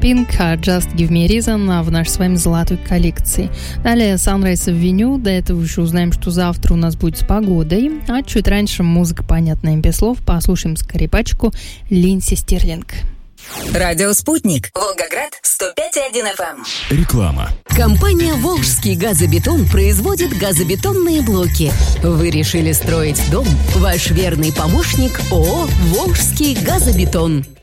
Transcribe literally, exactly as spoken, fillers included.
Pink, Just Give Me a Reason в нашей с вами золотой коллекции. Далее Sunrise Avenue, до этого еще узнаем, что завтра у нас будет с погодой, а чуть раньше музыка, понятная им без слов, послушаем скрипачку Линдси Стирлинг. Радио «Спутник», Волгоград, сто пять и один эф эм. Реклама. Компания «Волжский газобетон» производит газобетонные блоки. Вы решили строить дом? Ваш верный помощник ООО «Волжский газобетон».